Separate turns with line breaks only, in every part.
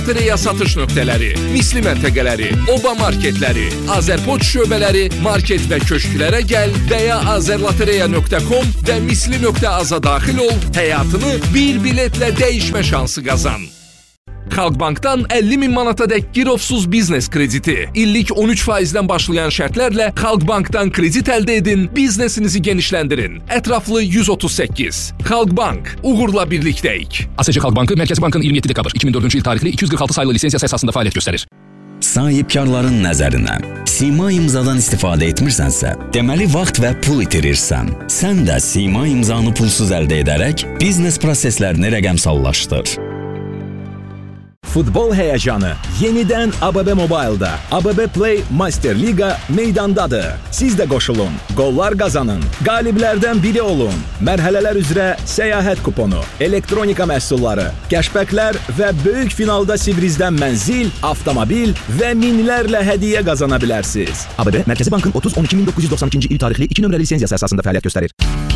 Treya satış nöqtələri, misli məntəqələri, oba marketləri, Azərpoç şöbələri, market və köşklərə gəl və ya azerlotereya.com və misli.az-a daxil ol, həyatını bir biletlə dəyişmə şansı qazan. Xalqbankdan 50.000 manatadək girovsuz biznes krediti, illik 13%-dən başlayan şərtlərlə Xalqbankdan kredit əldə edin, biznesinizi genişləndirin. Ətraflı 138. Xalqbank, uğurla birlikdəyik.
ASC Xalq Bankı Mərkəzi Bankın 27 dekabr 2004-cü il tarixli 246 saylı lisensiyası əsasında fəaliyyət göstərir.
Sahibkarların nəzərinə Sima imzadan istifadə etmirsənsə, deməli vaxt və pul itirirsən. Sən də Sima imzanı pulsuz əldə edərək biznes proseslərini rəqəmsallaşdır.
Futbol həyəcanı yenidən ABB Mobile'da. ABB Play Master Liga meydandadır. Siz də qoşulun, qollar qazanın, qaliblərdən biri olun. Mərhələlər üzrə səyahət kuponu, elektronika məhsulları, kəşbəklər və böyük finalda Sibrizdən mənzil, avtomobil və minlərlə hədiyyə qazana bilərsiniz. ABB Mərkəzi Bankın 30-12-1992-ci il tarixli 2 nömrəli lisenziyası əsasında fəaliyyət göstərir.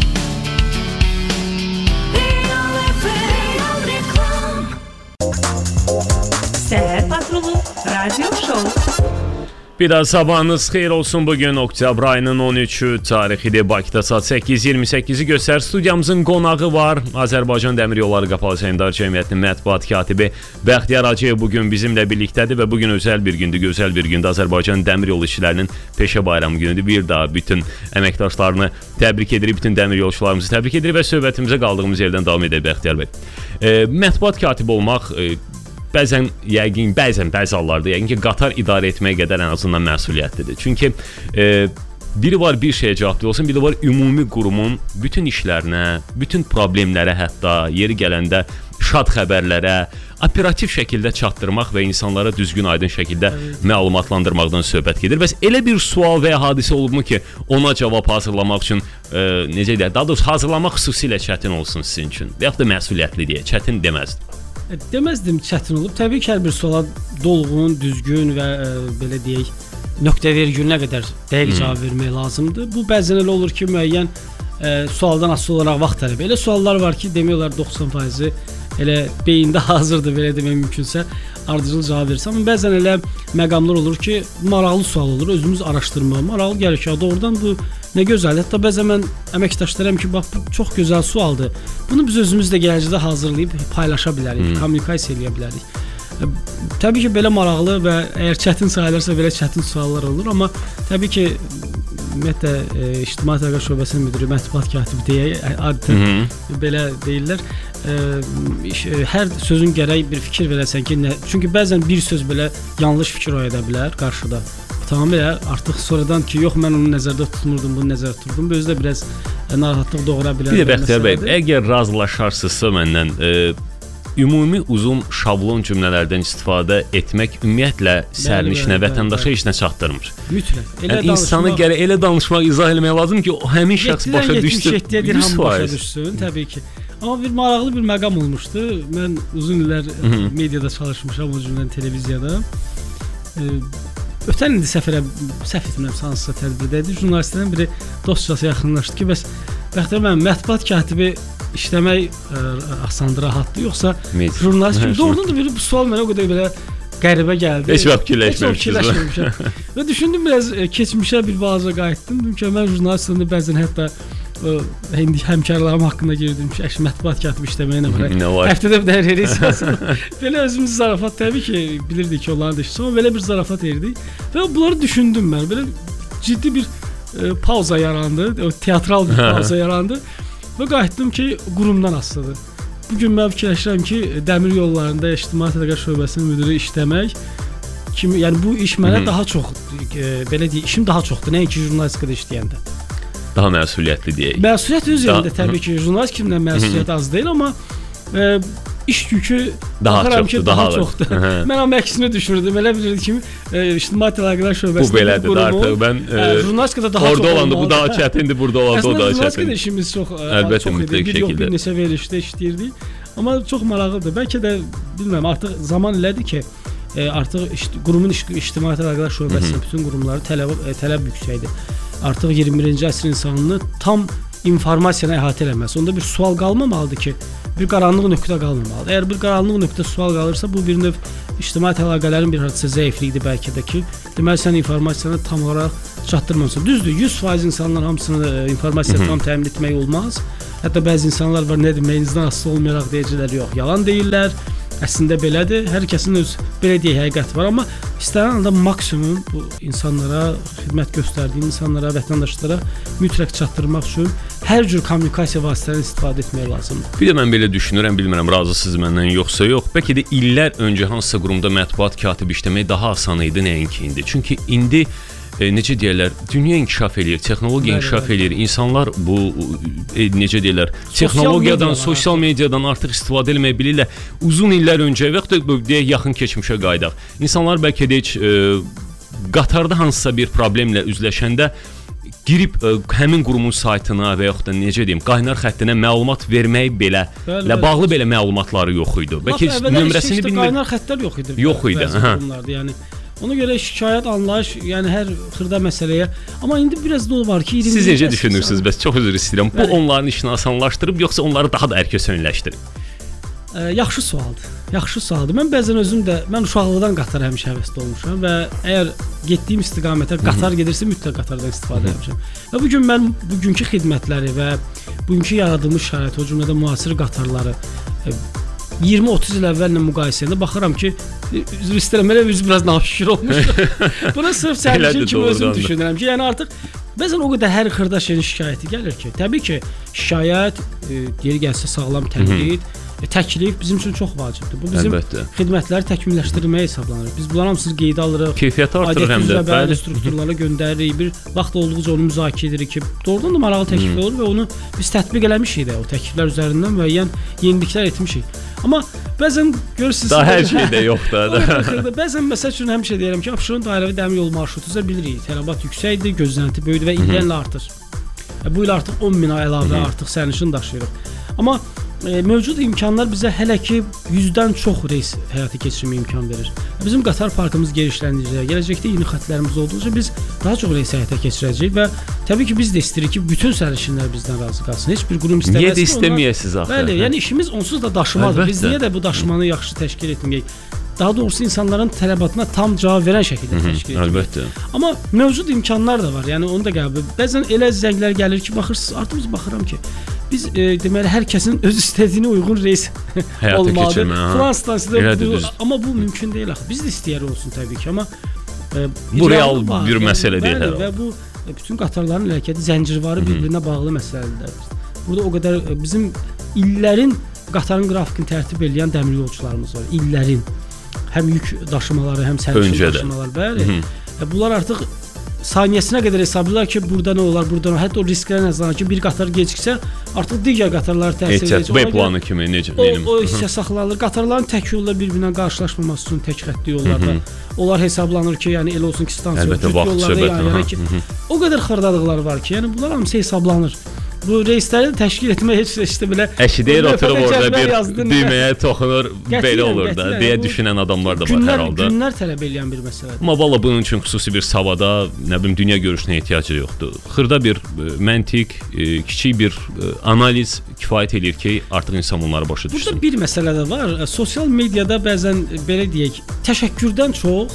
Səhər patrolu radio show.
Bir daha sabahınız xeyir olsun. Bugün oktyabr ayının 13-ü tarixidir. Bakıda saat 8:28-i göstərir. Studiyamızın qonağı var. Azərbaycan Dəmir Yolları Qapalı Səhmdar Cəmiyyətinin mətbuat katibi Bəxtiyar Hacıyev bugün bizimlə birlikdədir və bugün özəl bir gündür. Gözəl bir gündür. Azərbaycan Dəmir Yolu işçilərinin peşə bayramı günüdür. Bir daha bütün əməkdaşlarını təbrik edirik, bütün dəmir yolçularımızı təbrik edirik və söhbətimizə qaldığımız yerdən davam edək Bəxtiyar bəy. Mətbuat katibi olmaq bəzi hallarda yəqin ki, qatar idarə etməyə qədər ən azından məsuliyyətlidir. Çünki biri var bir şeyə cavab olsun, biri var ümumi qurumun bütün işlərinə, bütün problemlərə, hətta yeri gələndə şad xəbərlərə operativ şəkildə çatdırmaq və insanlara düzgün, aydın şəkildə məlumatlandırmaqdan söhbət gedir. Bəs elə bir sual və ya hadisə olubmu ki, ona cavab hazırlamaq üçün necə deyək, daha doğrusu hazırlamaq xüsusilə çətin olsun sizin üçün və yaxud da məsuliyyətli deyə, çətin deməzdim.
Deməzdim çətin olub. Təbii ki, hər bir suala dolğun, düzgün və belə deyək, nöqtə vergülünə qədər dəqiq cavab vermək lazımdır. Bu bəzən elə olur ki, müəyyən sualdan asılı olaraq vaxt tələb. Elə suallar var ki, demək olar 90%-i elə beyində hazırdır, belə demək mümkünsə, ardıcıl cavab verirsən. Amma bəzən elə məqamlar olur ki, maraqlı sual olur, özümüz araşdırma, maraqlı gəlir ki, doğrudan bu nə gözəl. Hətta bəzən mən əməkdaşlarım ki, bax, bu çox gözəl sualdır. Bunu biz özümüz də gələcəkdə hazırlayıb paylaşa bilərik, kommunikasiya edə bilərik. Təbii ki, belə maraqlı və əgər çətin sayılırsa, belə çətin suallar olur. Amma təbii ki, ümumiyyətlə, İctimai Tərəqqat Şöbəsinin müdiri, mətbuat katibi deyək, adətən belə deyirlər. Hər sözün gərək bir fikir verəsən ki, çünki bəzən bir söz belə yanlış fikir oya bilər qarşıda. Tamamilə artıq sonradan ki, yox mən onu nəzərdə tutmurdum, bunu nəzərdə tuturdum. Bu özü də biraz narahatlıq doğura bilər.
Bir də Bəxtiyar bəy, əgər razılaşarsınızsa məndən ümumi uzun şablon cümlələrdən istifadə etmək ümumiyyətlə sərnişinə, vətəndaşa heç nə çatdırmır.
Mütləq.
Yəni insanı gərək elə danışmaq, izah eləmək lazım ki, həmin şəxs başa düşsün.
100% başa düşsün, təbii ki. Amma bir maraqlı bir məqam olmuşdu. Mən uzun illər mediada çalışmışam, o cümlədən televiziyada. Ötən ildə səhv etmirəm, hansısa tədbirdə idi. Jurnalistlərdən biri dostcası yaxınlaşdı ki, bəs Bəxtiyar müəllim, mətbuat katibi işləmək asandır, rahatdır, yoxsa jurnalist kimi? Doğrudan da bir bu sual mənə o qədər belə qəribə gəldi.
Heç vaxt fikirləşməmişəm.
Və düşündüm, biraz keçmişə bir balaca qayıtdım. Dedim ki, mən jurnalistlərimdə bəzən hətta indi həmkarlarım haqqında girdim ki, mətbuat katibi işləməyə nə var? Həftədə bir dənə reysasın. Belə özümüz zarafat, təbii ki, bilirdik ki, onların da işi. Amma belə bir zarafat edirdik. Və bunları düşündüm mən. Belə ciddi bir pauza yarandı, teatral bir pauza yarandı. Və qayıtdım ki, qurumdan asılıdır. Bugün mən fikirləşirəm ki, dəmir yollarında İctimai Tərəqqat Şöbəsinin müdiri işləmək kimi, yəni bu iş mənə daha çox, belə deyək, işim daha çoxdur, nəinki jurnalistikada işləyəndə.
Daha məsuliyyətli deyək.
Məsuliyyət öz yerində təbii ki, jurnalist kimdən məsuliyyət az deyil, amma iş yükü
daha çoxdur.
Mən amma əksini düşünürdüm. Elə bilirdim kimi İctimai Tərəqqat Şöbəsində
bu belədir də artıq. Mən
jurnalistikada daha çox
olanda bu daha çətindir, burada olanda o daha çətindir.
Jurnalistikada işimiz çox idi. Bir neçə verilişdə işləyirdik. Amma çox maraqlıdır. Bəlkə də bilmirəm, artıq zaman elədi ki, artıq qurumun İctimai Tərəqqat Şöbəsinin bütün qurumları tələb yüksəkdir. Artıq 21-ci əsr insanını tam informasiyanı əhatə eləməsi. Onda bir sual qalmamalıdır ki, bir qaranlıq nöqtə qalmamalıdır. Əgər bir qaranlıq nöqtə sual qalırsa, bu bir növ ictimai əlaqələrin bir hadisə zəifliyidir bəlkə də ki, deməli sən informasiyanı tam olaraq çatdırmamısan. Düzdür, 100% insanlar hamısını informasiya tam təmin etmək olmaz. Hətta bəzi insanlar var, nə deməyinizdən asılı olmayaraq deyəcəklər, yox, yalan deyirlər. Əslində belədir. Hər kəsin öz belə deyək həqiqəti var, amma istənilən anda maksimum bu insanlara, xidmət göstərdiyin insanlara, vətəndaşlara mütləq çatdırmaq üçün hər cür kommunikasiya vasitələrindən istifadə etmək lazımdır.
Bir də mən belə düşünürəm, bilmirəm razısınız məndən yoxsa yox. Bəlkə də illər öncə hansısa qurumda mətbuat katibi işləmək daha asan idi nəinki indi. Çünki indi necə deyirlər, dünya inkişaf eləyir, texnologiya inkişaf eləyir. İnsanlar bu necə deyirlər, texnologiyadan, sosial mediadan artıq istifadə etməyə bilirlər. Uzun illər öncə və yaxud da deyək yaxın keçmişə qayıdaq. İnsanlar bəlkə də heç qatarda hansısa bir problemlə üzləşəndə girib həmin qurumun saytına və yaxud da necə deyim, qaynar xəttinə məlumat vermək belə ilə bağlı belə məlumatları yox idi. Bəlkə nömrəsini bilmir.
Qaynar xəttlər yox idi.
Yox idi.
Yəni ona görə şikayət anlayış, yəni hər xırda məsələyə. Amma indi biraz da o var ki,
siz necə düşünürsünüz? Bəs çox üzr istəyirəm. Bu onların işini asanlaşdırıb yoxsa onları daha da ərkəsönləşdirib?
Yaxşı sualdır. Yaxşı sualdır. Mən bəzən özüm də mən uşaqlıqdan qatar həmişə həvəsli olmuşam və əgər getdiyim istiqamətə qatar gedirsə mütləq qatardan istifadə etmişəm. Və bu gün mən bugünkü xidmətləri və bugünkü yaradılmış şərait, o cümlədən müasir qatarları 20-30 il əvvəllə müqayisəndə baxıram ki, üzr istəyirəm, elə biraz naşükür olmuş. Buna sırf sərnişin kimi özüm düşünürəm ki, yəni artıq bəzən o qədər hər xırda şeyin şikayəti gəlir ki, təbii ki, şikayət, yeri gəlsə sağlam tənqid, təklif bizim üçün çox vacibdir. Bu bizim xidmətləri təkmilləşdirməyə hesablanır. Biz bunların hamısını qeydə alırıq.
Keyfiyyəti artırır həm də.
Bəli, strukturlara göndəririk. Bir vaxt olduqca onu müzakirə edirik ki, doğrudan da maraqlı təklif olur və onu biz tətbiq eləmişik də o təkliflər üzərindən müəyyən yeniliklər etmişik. Amma bəzən görürsüz
daha hər şey də yoxdur.
Bəzən məsəl üçün həmişə deyirəm ki, Abşeron dairəvi dəmir yolu marşrutu bilirik. Tələbat yüksəkdir, gözlənti böyüdür və illərlə artır. Bu il artıq 10.000 əlavə artıq sərnişin daşıyırıq. Amma mövcud imkanlar bizə hələ ki 100-dən çox reys həyata keçirməyə imkan verir. Bizim qatar parkımız genişlənəcək. Gələcəkdə yeni xətlərimiz olduqca biz daha çox reys həyata keçirəcəyik və təbii ki biz də istəyirik ki bütün sərnişinlər bizdən razı qalsın. Heç bir qurum istəməz ki,
niyə də istəməyəsiz axı?
Bəli, yəni işimiz onsuz da daşımadır. Biz niyə də bu daşımanı yaxşı təşkil etməyək? Daha doğrusu insanların tələbatına tam cavab verən şəkildə təşkil etmək.
Əlbəttə.
Amma mövcud imkanlar da var. Yəni onu da qəbul. Bəzən elə zənglər gəlir ki, baxırsınız, artıq biz baxıram ki, biz deməli hər kəsin öz istədiyinə uyğun reys olmalıdır. Frans stansiyada amma bu mümkün deyil axı. Biz də istəyərik olsun təbii ki, amma
bu real bir məsələ deyil.
Və bu bütün qatarların hərəkəti zəncirvarı bir-birinə bağlı məsələlərdir. Burada o qədər bizim illərin qatarın qrafikini tərtib edən dəmir yolçularımız var. İllərin həm yük daşımaları, həm sərnişin daşımaları, bəli. Bunlar artıq saniyəsinə qədər hesablayırlar ki, burada nə olar, burada nə. Hətta o risklərə nəzərən ki, bir qatar geciksə, artıq digər qatarlar təsir edəcək.
B planı kimi necə?
O hissə saxlanılır. Qatarların tək yolla bir-birinə qarşılaşmaması üçün tək xəttli yollarda onlar hesablanır ki, yəni elə olsun ki, stansiya yollarda yəni ki, o qədər xırdalıqlar var ki, yəni bunlar hamısı hesablanır. Bu reysləri təşkil etmək heç də belə
əşidəyir oturub orada bir düyməyə toxunur, belə olur da, deyə düşünən adamlar da var hər halda.
Günlər tələb edən bir məsələdir.
Amma valla bunun üçün xüsusi bir savada, nə bilim, dünya görüşünə ehtiyacı yoxdur. Xırda bir məntiq, kiçik bir analiz kifayət eləyir ki, artıq insan bunları başa düşsün.
Burada bir məsələ də var. Sosial mediada bəzən belə deyək, təşəkkürdən çox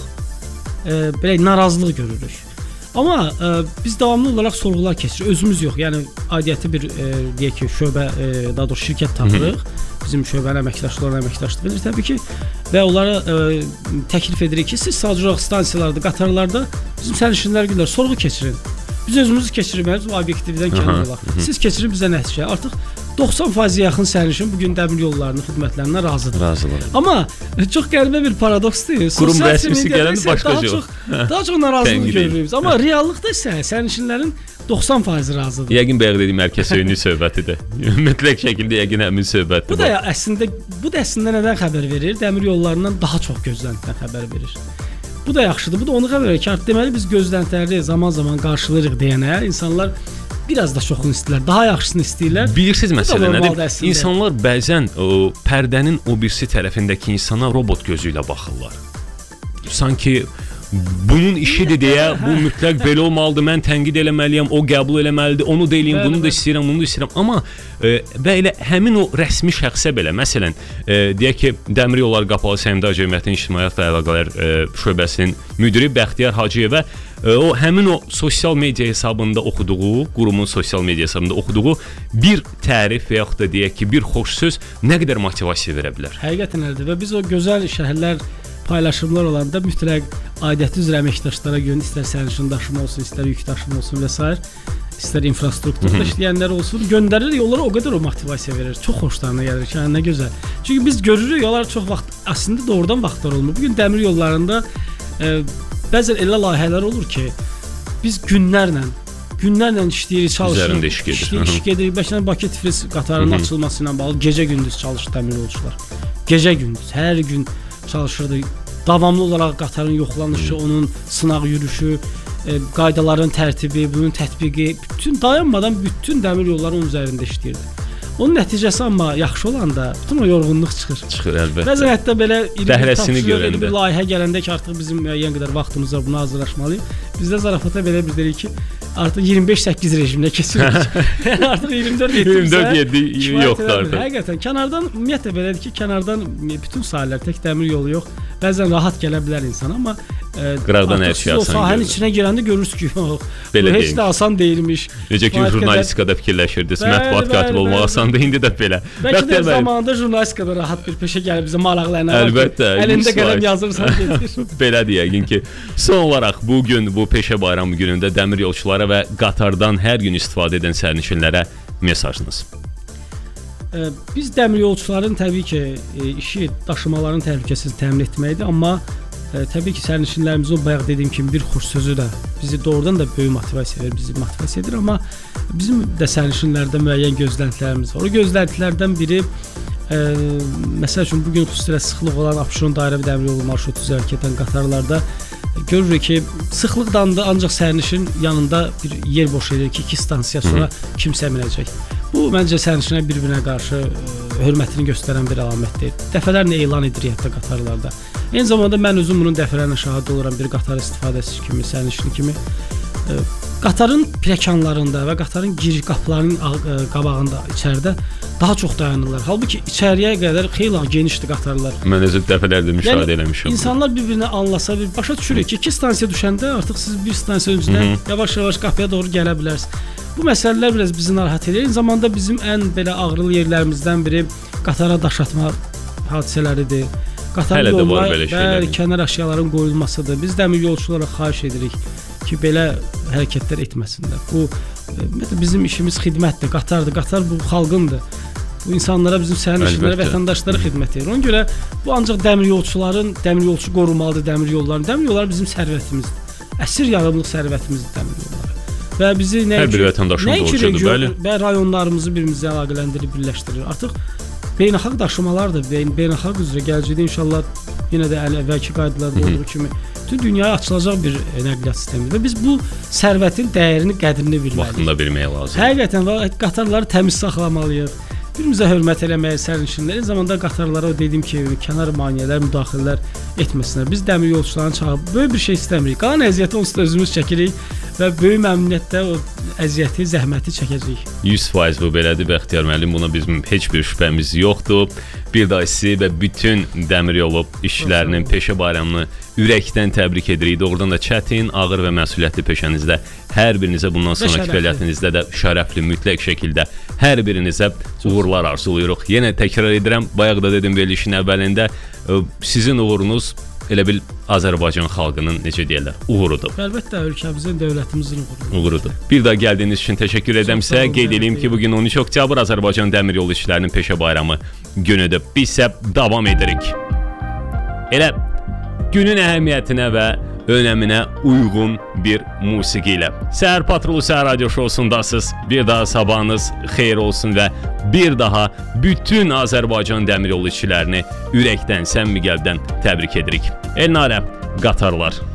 belə narazılıq görürük. Amma biz davamlı olaraq sorğular keçiririk. Özümüz yox, yəni aidiyyəti bir deyək ki, şöbə, daha doğrusu şirkət tapırıq. Bizim şöbənin əməkdaşlarına əməkdaşlıq edir təbii ki və onlara təklif edirik ki, siz sadəcə olaraq stansiyalarda, qatarlarda bizim sərnişinlər gündər sorğu keçirin. Biz özümüz keçirməyiz, o obyektivdən kənar olaq. Siz keçirin bizə nəticə. Artıq 90% yaxın sərnişin bu gün dəmir yollarının xidmətlərindən razıdır. Amma çox qəribə bir paradoksdur.
Qurum rəsmisi gələndə başqa yox.
Daha çox narazılıq görürük. Amma reallıqda isə sərnişinlərin 90% razıdır.
Yəqin bayaq dediyim mərkəzöyünlük söhbətidir. Mütləq şəkildə yəqin həmin söhbətdir.
Bu da əslində nədən xəbər verir? Dəmir yollarından daha çox gözləntidən xəbər verir. Bu da yaxşıdır. Bu da onu xəbər verir ki, deməli biz gözləntiləri zaman-zaman qarşılayırıq deyənə insanlar biraz da çoxunu istəyirlər, daha yaxşısını istəyirlər.
Bilirsiniz məsələ nədir? İnsanlar bəzən o pərdənin o birisi tərəfindəki insana robot gözü ilə baxırlar. Sanki bunun işidir deyə bu mütləq belə olmalıdır. Mən tənqid eləməliyəm, o qəbul eləməlidir. Onu da eləyim, bunu da istəyirəm, bunu da istəyirəm. Amma və elə həmin o rəsmi şəxsə belə, məsələn, deyək ki, Dəmir Yolları Qapalı Səhmdar Cəmiyyətinin İctimaiyyət və Əlaqələr şöbəsinin müdiri Bəxtiyar Hacıyevə o həmin o sosial media hesabında oxuduğu, qurumun sosial media hesabında oxuduğu bir tərif və yaxud da deyək ki, bir xoş söz nə qədər motivasiya verə bilər.
Həqiqətən elədir və biz o gözəl şəhərlər paylaşımlar olanda mütləq aidiyyəti üzrə əməkdaşlara gün istər sərnişin daşıma olsun, istər yük daşıma olsun və s. istər infrastrukturda işləyənlər olsun, göndərir, onlara o qədər o motivasiya verir. Çox xoşlarına gəlir ki, nə gözəl. Çünki biz görürük, yollar çox vaxt əslində doğrudan vaxtlar olmur. Bugün dəmir yollarında bəzən elə layihələr olur ki, biz günlərlə işləyirik, çalışırıq. İş gedir. Bəlkə Bakı-Tiflis qatarının açılması ilə bağlı gecə-gündüz çalışır dəmir yolçular. Gecə-gündüz, hər gün çalışırdı. Davamlı olaraq qatarın yoxlanışı, onun sınaq yürüyüşü, qaydaların tərtibi, bunun tətbiqi, bütün dayanmadan bütün dəmir yolları onun üzərində işləyirdi. Onun nəticəsi amma yaxşı olanda bütün o yorğunluq çıxır.
Çıxır əlbəttə.
Bəzən hətta belə
bəhrəsini görəndə
bir layihə gələndə ki, artıq bizim müəyyən qədər vaxtımız var, buna hazırlaşmalıyıq. Bizdə zarafata belə bir dedik ki, artıq 25-8 rejiminə keçirik. Yəni artıq 24-7
yoxdur artıq.
Həqiqətən kənardan ümumiyyətlə belədir ki, kənardan bütün sahələr tək dəmir yolu yox. Bəzən rahat gələ bilər insan, amma
qıraqdan hər şey asan.
O sahənin içinə girəndə görürsünüz ki, bu heç də asan deyilmiş.
Necə ki, jurnalistikada fikirləşirdiniz, mətbuat katibi olmaq asandır, indi də belə.
Bəlkə də zamanında jurnalistikada rahat bir peşə gəlib bizə maraqlayan.
Əlbəttə.
Əlində qələm yazırsan gedir.
Belə deyəyin ki, son olaraq bu gün bu peşə bayramı günündə dəmir yolçulara və qatardan hər gün istifadə edən sərnişinlərə mesajınız.
Biz dəmir yolçuların təbii ki, işi daşımaların təhlükəsizliyini təmin etməkdir, amma təbii ki, sərnişinlərimizin bayaq dediyim kimi bir xoş sözü də bizi doğrudan da böyük motivasiya verir, bizi motivasiya edir, amma bizim də sərnişinlərdə müəyyən gözləntilərimiz var. O gözləntilərdən biri məsəl üçün bugün xüsusilə sıxlıq olan Abşeron dairə dəmir yolu marşrutu üzrə hərəkət edən qatarlarda görürük ki, sıxlıqdan da ancaq sərnişin yanında bir yer boş edir ki, 2 stansiya sonra kimsə minəcək. Bu məncə sərnişinə bir-birinə qarşı hörmətini göstərən bir əlamətdir. Dəfələrlə elan edirik hətta qatarlarda. Eyni zamanda mən özüm bunun dəfələrlə şahid oluram bir qatar istifadəçisi kimi, sərnişin kimi. Qatarın pləkanlarında və qatarın giriş qapılarının qabağında içəridə daha çox dayanırlar. Halbuki içəriyə qədər xeyli genişdir qatarlar.
Mən özüm dəfələrlə müşahidə eləmişəm.
İnsanlar bir-birini anlasa, başa düşürük ki, 2 stansiya düşəndə artıq siz bir stansiya üzrə yavaş-yavaş qapıya doğru gələ bilərsiniz. Bu məsələlər biraz bizi narahat edir. Eyni zamanda bizim ən belə ağrılı yerlərimizdən biri qatara daş atma hadisələridir. Qatar yoluna və kənar əşyaların qoyulmasıdır. Biz dəmir yolçulara xahiş edirik ki, belə hərəkətlər etməsinlər. Bu bizim işimiz xidmətdir, qatardır. Qatar bu xalqındır. Bu insanlara, bizim sərnişinlərə, vətəndaşlara xidmət edir. Ona görə bu ancaq dəmir yolçu qorumalıdır, dəmir yolları bizim sərvətimizdir. Əsir yarımlıq sərvətimizdir dəmir yolları. Və bizi
hər bir vətəndaşın borcudur, bəli.
Və rayonlarımızı birimizə əlaqələndirib birləşdirir. Artıq beynəlxalq daşımalardır, beynəlxalq üzrə gələcəkdə inşallah yenə də əvvəlki qaydalarda olduğu kimi bütün dünyaya açılacaq bir nəqliyyat sistemidir. Və biz bu sərvətin dəyərini, qədrini bilməliyik.
Vaxtında bilmək lazımdır.
Həqiqətən qatarları təmiz saxlamalıyıq. Birimizə hörmət eləməyə sərnişinlər, eyni zamanda qatarlara o dediyim kimi kənar maneələr, müdaxilələr etməsinlər. Biz dəmir yolçularını çağırıb böyük bir şey istəmirik. Qalan əziyyəti onsuz da özümüz çəkirik və böyük məmnuniyyətlə o əziyyəti, zəhməti çəkəcəyik.
100% bu belədir Bəxtiyar müəllim, buna bizim heç bir şübhəmiz yoxdur. Bir daha sizi və bütün dəmir yolu işçilərinin peşə bayramını ürəkdən təbrik edirik. Doğrudan da çətin, ağır və məsuliyyətli peşənizdə hər birinizə bundan sonraki fəaliyyətinizdə də şərəfli, mütləq şəkildə hər birinizə uğurlar arzuluyuruq. Yenə təkrar edirəm, bayaq da dedim verilişin əvvəlində, sizin uğurunuz elə bil Azərbaycan xalqının necə deyirlər, uğurudur.
Əlbəttə, ölkəmizin, dövlətimizin
uğurudur. Bir daha gəldiyiniz üçün təşəkkür edəmsə, qeyd edeyim ki, bugün 13 oktyabr Azərbaycan dəmir yolu işçilərinin peşə bayramı günüdür. Biz isə davam edirik. Elə günün əhəmiyyətinə və önəminə uyğun bir musiqi ilə. Səhər Patrolu Səhər Radio Şousundasınız. Bir daha sabahınız xeyir olsun və bir daha bütün Azərbaycan dəmir yolu işçilərini ürəkdən, səmimi qəlbdən təbrik edirik. Elnarə, qatarlar.